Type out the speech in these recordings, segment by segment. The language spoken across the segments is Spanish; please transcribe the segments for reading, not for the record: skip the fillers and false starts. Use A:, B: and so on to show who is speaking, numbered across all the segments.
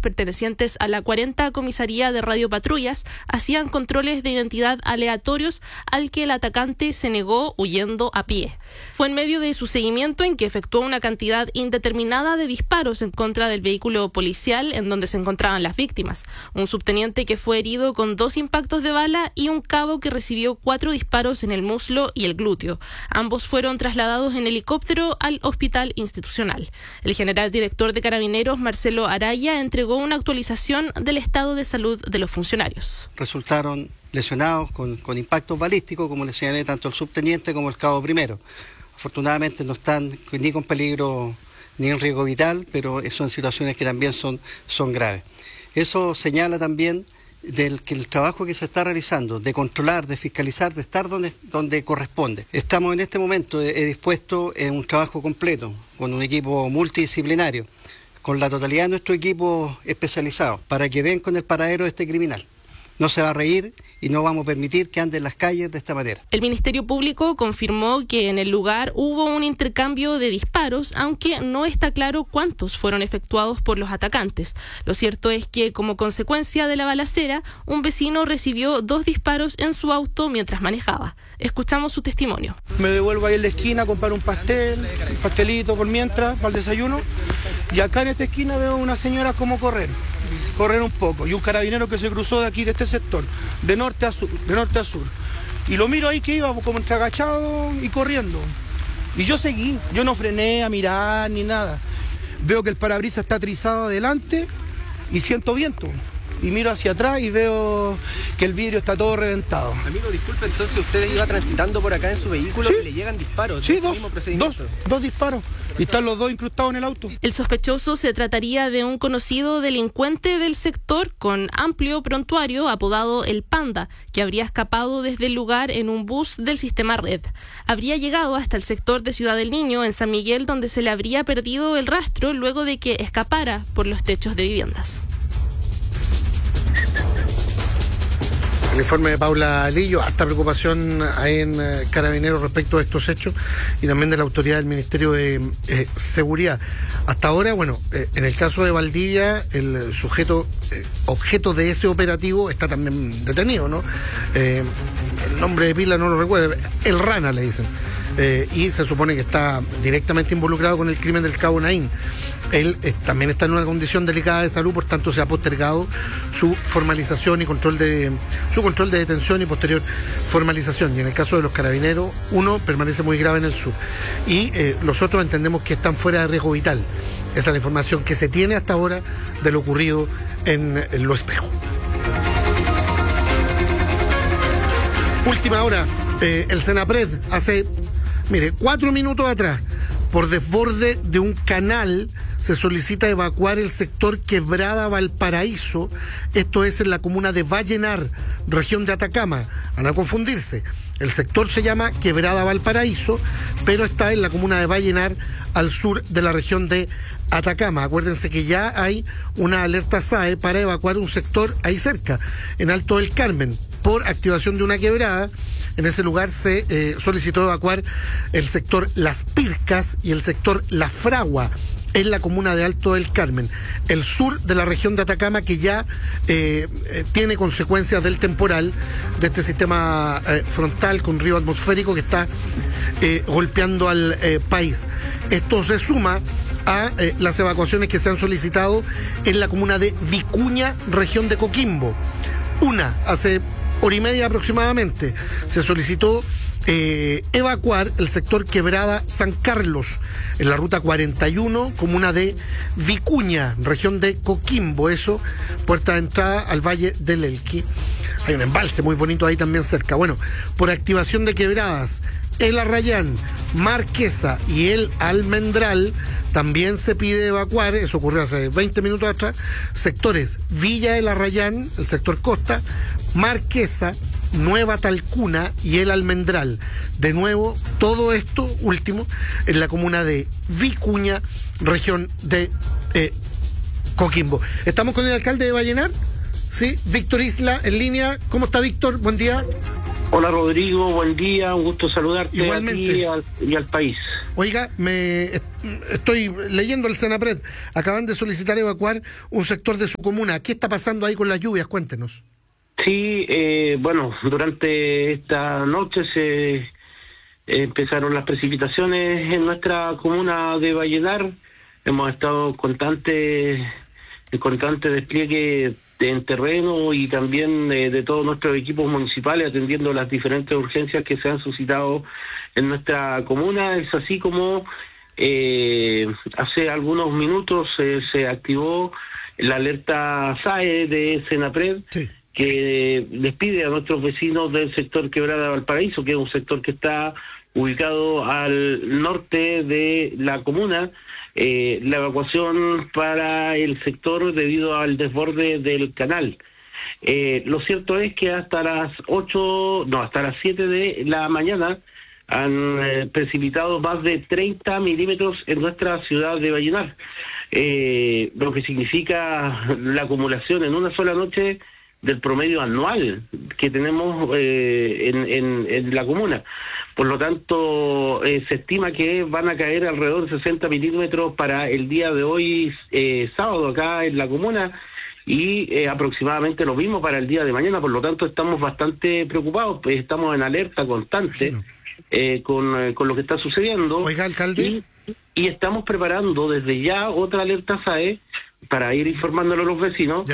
A: pertenecientes a la 40 Comisaría de Radiopatrullas hacían controles de identidad aleatorios al que el atacante se negó huyendo a pie. Fue en medio de su seguimiento en que efectuó una cantidad indeterminada de disparos en contra del vehículo policial en donde se encontraban las víctimas. Un subteniente que fue herido con 2 impactos de bala y un cabo que recibió 4 disparos en el muslo y el glúteo. Ambos fueron trasladados en helicóptero al hospital institucional. El general director de Carabineros, Marcelo Araya, entregó una actualización del estado de salud de los funcionarios.
B: Resultaron lesionados con impactos balísticos, como le señalé, tanto el subteniente como el cabo primero. Afortunadamente no están ni con peligro ni en riesgo vital, pero son situaciones que también son graves. Eso señala también que el trabajo que se está realizando, de controlar, de fiscalizar, de estar donde corresponde. Estamos en este momento dispuestos en un trabajo completo, con un equipo multidisciplinario, con la totalidad de nuestro equipo especializado, para que den con el paradero de este criminal. No se va a reír y no vamos a permitir que ande en las calles de esta manera.
A: El Ministerio Público confirmó que en el lugar hubo un intercambio de disparos, aunque no está claro cuántos fueron efectuados por los atacantes. Lo cierto es que, como consecuencia de la balacera, un vecino recibió 2 disparos en su auto mientras manejaba. Escuchamos su testimonio.
C: Me devuelvo ahí en la esquina a comprar un pastelito por mientras, para el desayuno, y acá en esta esquina veo una señora como correr un poco, y un carabinero que se cruzó de aquí, de este sector, de norte a sur. Y lo miro ahí que iba como entre agachado y corriendo. Y yo seguí, yo no frené a mirar ni nada. Veo que el parabrisas está trizado adelante y siento viento. Y miro hacia atrás y veo que el vidrio está todo reventado.
D: Amigo, disculpe, entonces usted iba transitando por acá en su vehículo, ¿sí? Y le llegan disparos.
C: Sí, dos disparos. Y están los 2 incrustados en el auto.
A: El sospechoso se trataría de un conocido delincuente del sector con amplio prontuario apodado El Panda, que habría escapado desde el lugar en un bus del sistema Red. Habría llegado hasta el sector de Ciudad del Niño, en San Miguel, donde se le habría perdido el rastro luego de que escapara por los techos de viviendas.
E: El informe de Paula Lillo, harta preocupación hay en Carabineros respecto a estos hechos y también de la autoridad del Ministerio de Seguridad. Hasta ahora, en el caso de Valdivia, el sujeto objeto de ese operativo está también detenido, ¿no? El nombre de pila no lo recuerdo, El Rana le dicen. Y se supone que está directamente involucrado con el crimen del Cabo Naín. Él también está en una condición delicada de salud, por tanto se ha postergado su formalización y control de detención y posterior formalización. Y en el caso de los carabineros, uno permanece muy grave en el sur y los otros entendemos que están fuera de riesgo vital. Esa es la información que se tiene hasta ahora de lo ocurrido en Lo Espejo. Última hora, el Senapred hace, 4 minutos atrás, por desborde de un canal, se solicita evacuar el sector Quebrada Valparaíso, esto es en la comuna de Vallenar, región de Atacama. Van a confundirse, el sector se llama Quebrada Valparaíso, pero está en la comuna de Vallenar, al sur de la región de Atacama. Acuérdense que ya hay una alerta SAE para evacuar un sector ahí cerca, en Alto del Carmen, por activación de una quebrada. En ese lugar se solicitó evacuar el sector Las Pircas y el sector La Fragua, en la comuna de Alto del Carmen, el sur de la región de Atacama, que ya tiene consecuencias del temporal, de este sistema frontal con río atmosférico que está golpeando al país. Esto se suma a las evacuaciones que se han solicitado en la comuna de Vicuña, región de Coquimbo. Hace hora y media aproximadamente, se solicitó evacuar el sector Quebrada San Carlos, en la ruta 41, comuna de Vicuña, región de Coquimbo, eso, puerta de entrada al Valle del Elqui. Hay un embalse muy bonito ahí también cerca. Bueno, por activación de quebradas, El Arrayán, Marquesa y El Almendral, también se pide evacuar, eso ocurrió hace 20 minutos atrás, sectores Villa El Arrayán, el sector Costa, Marquesa, Nueva Talcuna y El Almendral. De nuevo, todo esto último en la comuna de Vicuña, región de Coquimbo. Estamos con el alcalde de Vallenar, ¿sí? Víctor Isla, en línea. ¿Cómo está, Víctor? Buen día.
F: Hola, Rodrigo, buen día, un gusto saludarte.
E: Igualmente.
F: A ti y al país.
E: Oiga, estoy leyendo el Senapred. Acaban de solicitar evacuar un sector de su comuna. ¿Qué está pasando ahí con las lluvias? Cuéntenos.
F: Sí, bueno, durante esta noche se empezaron las precipitaciones en nuestra comuna de Vallenar. Hemos estado en constante despliegue en terreno y también de todos nuestros equipos municipales atendiendo las diferentes urgencias que se han suscitado en nuestra comuna. Es así como hace algunos minutos se activó la alerta SAE de Senapred, sí, que les pide a nuestros vecinos del sector Quebrada Valparaíso, que es un sector que está ubicado al norte de la comuna, la evacuación para el sector debido al desborde del canal. Lo cierto es que hasta las 7 de la mañana han precipitado más de 30 milímetros en nuestra ciudad de Vallenar, lo que significa la acumulación en una sola noche del promedio anual que tenemos en la comuna. Por lo tanto, se estima que van a caer alrededor de 60 milímetros para el día de hoy, sábado, acá en la comuna, y aproximadamente lo mismo para el día de mañana. Por lo tanto, estamos bastante preocupados, pues estamos en alerta constante con lo que está sucediendo.
E: Oiga, alcalde.
F: Y estamos preparando desde ya otra alerta SAE para ir informándolo a los vecinos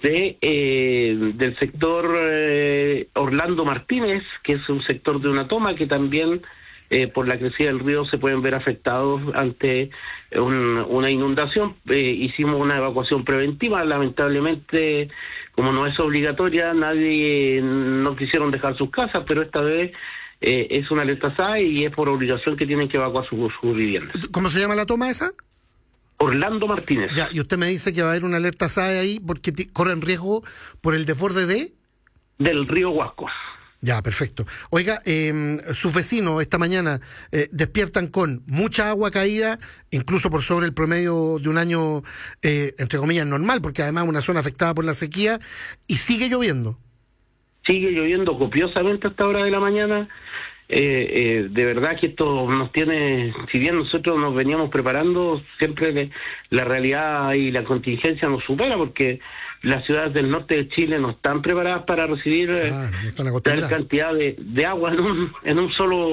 F: del sector Orlando Martínez, que es un sector de una toma que también por la crecida del río se pueden ver afectados ante una inundación. Hicimos una evacuación preventiva, lamentablemente como no es obligatoria, no quisieron dejar sus casas, pero esta vez es una alerta SAE y es por obligación que tienen que evacuar sus viviendas.
E: ¿Cómo se llama la toma esa?
F: Orlando Martínez.
E: Ya, y usted me dice que va a haber una alerta SAE ahí porque corren riesgo por el desborde
F: del río Huasco.
E: Ya, perfecto. Oiga, sus vecinos esta mañana despiertan con mucha agua caída, incluso por sobre el promedio de un año, entre comillas, normal, porque además es una zona afectada por la sequía, y sigue lloviendo.
F: Sigue lloviendo copiosamente a esta hora de la mañana. De verdad que esto nos tiene, si bien nosotros nos veníamos preparando, siempre la realidad y la contingencia nos supera, porque las ciudades del norte de Chile no están preparadas para recibir tal cantidad de agua en una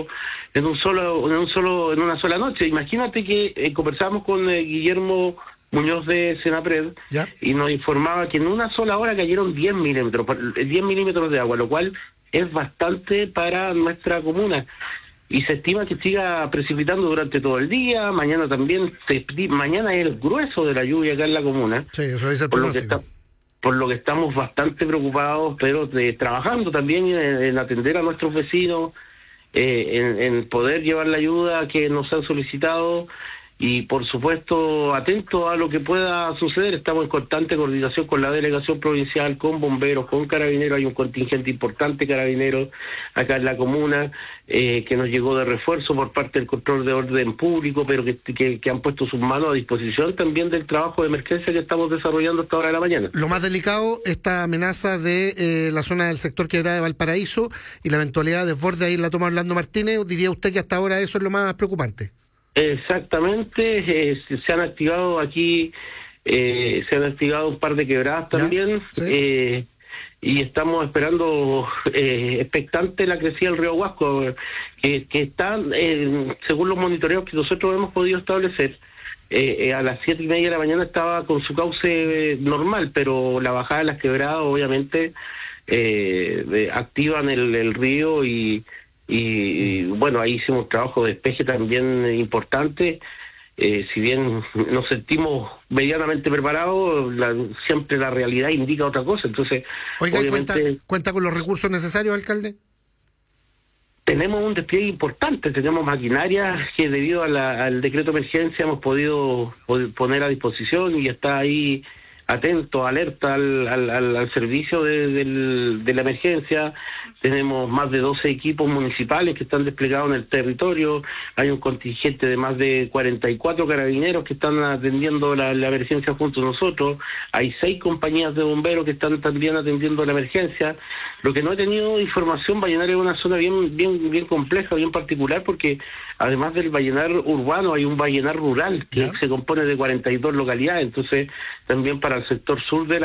F: sola noche. Imagínate que conversamos con Guillermo Muñoz de Senapred y nos informaba que en una sola hora cayeron 10 milímetros de agua, lo cual es bastante para nuestra comuna, y se estima que siga precipitando durante todo el día. Mañana también, mañana es el grueso de la lluvia acá en la comuna.
E: Sí, eso es el
F: por lo que estamos bastante preocupados, pero trabajando también en atender a nuestros vecinos, en poder llevar la ayuda que nos han solicitado. Y por supuesto, atento a lo que pueda suceder. Estamos en constante coordinación con la delegación provincial, con bomberos, con carabineros. Hay un contingente importante de carabineros acá en la comuna que nos llegó de refuerzo por parte del control de orden público, pero que han puesto sus manos a disposición también del trabajo de emergencia que estamos desarrollando hasta ahora de la mañana.
E: Lo más delicado, esta amenaza de la zona del sector Quebrada de Valparaíso y la eventualidad de desborde ahí en la toma Orlando Martínez. ¿Diría usted que hasta ahora eso es lo más preocupante?
F: Exactamente, se han activado aquí, un par de quebradas también, sí. Y estamos esperando expectante la crecida del río Huasco, que está, según los monitoreos que nosotros hemos podido establecer, a las 7:30 de la mañana estaba con su cauce normal, pero la bajada de las quebradas obviamente activan el río y bueno, ahí hicimos un trabajo de despeje también importante. Si bien nos sentimos medianamente preparados, siempre la realidad indica otra cosa. Entonces,
E: oiga, obviamente, ¿cuenta con los recursos necesarios, alcalde?
F: Tenemos un despliegue importante, tenemos maquinaria que debido al decreto de emergencia hemos podido poner a disposición, y está ahí atentos, alerta al servicio de la emergencia. Tenemos más de 12 equipos municipales que están desplegados en el territorio. Hay un contingente de más de 44 carabineros que están atendiendo la emergencia junto a nosotros. Hay 6 compañías de bomberos que están también atendiendo la emergencia. Lo que no he tenido información, Vallenar es una zona bien compleja, bien particular, porque además del Vallenar urbano hay un Vallenar rural que se compone de 42 localidades. Entonces, también para el sector sur de